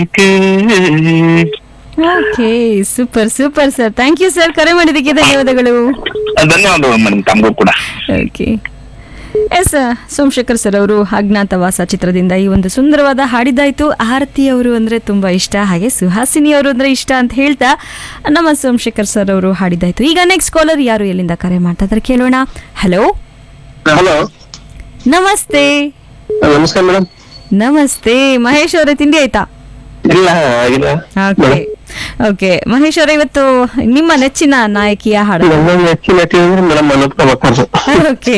Okay, super super sir, thank you sir, ಕರೆ ಮಾಡಿದ್ದಕ್ಕೆ ಧನ್ಯವಾದಗಳು. ಧನ್ಯವಾದಗಳು ಮೇಡಮ್, ತಮಗೂ ಕೂಡ. ಓಕೆ, ಎಸ್, ಸೋಮಶೇಖರ್ ಸರ್ ಅವರು ಅಜ್ಞಾತವಾಸ ಚಿತ್ರದಿಂದ ಈ ಒಂದು ಸುಂದರವಾದ ಹಾಡಿದಾಯ್ತು. ಆರತಿ ಅವರು ಅಂದ್ರೆ ತುಂಬಾ ಇಷ್ಟ, ಹಾಗೆ ಸುಹಾಸಿನಿ ಅವರು ಅಂದ್ರೆ ಇಷ್ಟ ಅಂತ ಹೇಳ್ತಾ ನಮ್ಮ ಸೋಮಶೇಖರ್ ಸರ್ ಅವರು ಹಾಡಿದಾಯ್ತು. ಈಗ ನೆಕ್ಸ್ಟ್ ಕಾಲರ್ ಯಾರು, ಎಲ್ಲಿಂದ ಕರೆ ಮಾಡ್ತಾ ಇದ್ದಾರೆ ಕೇಳೋಣ. ಹಲೋ ಹಲೋ, ನಮಸ್ತೆ. ನಮಸ್ಕಾರ ಮೇಡಮ್. ನಮಸ್ತೆ ಮಹೇಶ್ ಅವರೇ, ತಿಂಡಿ ಆಯ್ತಾ? ಇಲ್ಲ ಆಗಿಲ್ಲ. ಓಕೆ ಓಕೆ, ಮಹೇಶ್ ಅವರೇ, ಇವತ್ತು ನಿಮ್ಮ ನೆಚ್ಚಿನ ನಾಯಕಿಯ ಹಾಡು. ನನ್ನ ನೆಚ್ಚಿನ ನಟಿ ಅಂದ್ರೆ ಮೇಡಮ್ ಅನುಪ್ರಭಾ ಕರ್ಜು. ಓಕೆ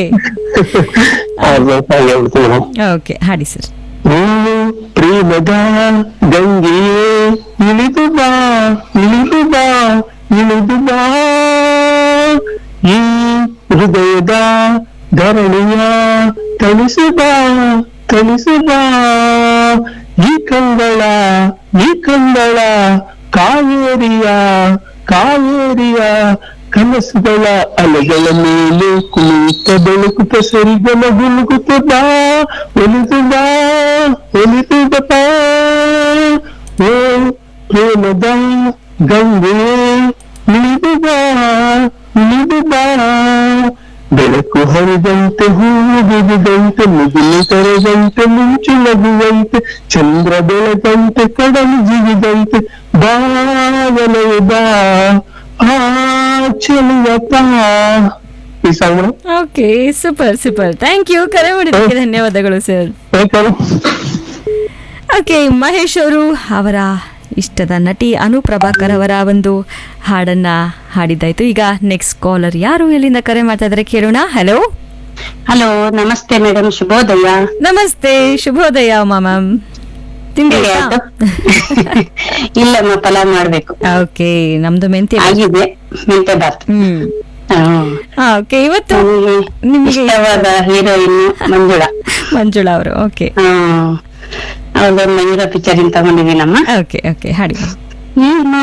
ಓಕೆ, ಹಾಡಿ ಸರ್. ಪ್ರೇಮದ ಗಂಗೆಯೇ ಇಳಿದು ಬಾ, ಇಳಿದು ಬಾ, ಇಳಿದು ಬಾ, ಈ ಹೃದಯದ ಧರಣಿಯ ತಣಿಸು ಬಾ, ತಣಿಸು ಬಾ, ಈ ಕಂಗಳ, ಈ ಕಂಗಳ ಕಾವೇರಿಯ, ಕಾವೇರಿಯ ಕನಸುಗಳ ಅಲೆಗಳ ಮೇಲೆ ಕುಳಿತ ಬೆಳಕುತ್ತ ಸರಿಗಮ ಗುಣಗುತ್ತ ಬಾ, ಒಲಿದು ಬಾ, ಒಲಿದು ಬಾ, ಓ ಪ್ರೇಮದ ಗಂಗೆ ಇಳಿದು ಬಾ, ಇಳಿದು ಬಾ, ಬೆಳಕು ಹರಿದಂತೆ ಹೂವು ಬಿರಿದಂತೆ ಮುಗಿಲು ಕರೆದಂತೆ ಮಿಂಚು ನಗುವಂತೆ ಚಂದ್ರ ಬೆಳದಂತೆ ಕಡಲು ಜಿಗಿದಂತೆ ಬಾವಲಯ ಬಾ, ಆ ಚೆಲುವಪ್ಪ. ಈ song. Okay, super super, thank you, ಕರೆ ಮಾಡಿದ್ದಕ್ಕೆ ಧನ್ಯವಾದಗಳು ಸರ್. ಓಕೆ, ಮಹೇಶ್ ಅವರು ಅವರ ಇಷ್ಟದ ನಟಿ ಅನುಪ್ರಭಾಕರ್ ಅವರ ಒಂದು ಹಾಡನ್ನ ಹಾಡಿದ್ದಾಯ್ತು. ಈಗ ನೆಕ್ಸ್ಟ್ ಕಾಲರ್ ಯಾರು, ಎಲ್ಲಿಂದ ಕರೆ ಮಾಡ್ತಾ ಇದ್ದಾರೆ ಕೇಳೋಣ. ಹಲೋ ಹಲೋ, ನಮಸ್ತೆ ಮೇಡಮ್, ಶುಭೋದಯ. ನಮಸ್ತೆ, ಶುಭೋದಯ ಮ್ಯಾಮ್. ತಿಂಡಿ ಆಯ್ತಾ? ಇಲ್ಲಮ್ಮ, ಪಲಾವ್ ಮಾಡ್ಬೇಕು. ಓಕೆ, ನಮ್ದು ಮೆಂತ್ಯ ಆಗಿದೆ, ಮೆಂತೆ ಬಾತ್. ಓಕೆ, ಇವತ್ತು ನಿಮ್ಗೆ ಇಷ್ಟವಾದ ಹೀರೋಯಿನ್ ಮಂಜುಳಾ. ಮಂಜುಳಾ ಅವರು. ಓಕೆ, ಅವ್ರದ್ದು ಮಂಜುಳಾ ಪಿಕ್ಚರ್ ಇಂದ ತಗೊಂಡಿದ್ದೀನಮ್ಮ. ಓಕೆ ಓಕೆ, ಹಾಡಿ.